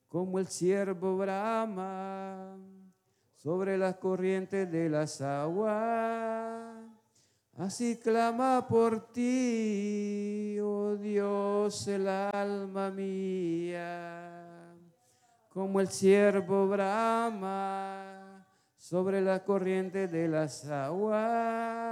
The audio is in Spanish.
como el ciervo brama sobre las corrientes de las aguas. Así clama por ti, oh Dios, el alma mía, como el ciervo brama sobre las corrientes de las aguas.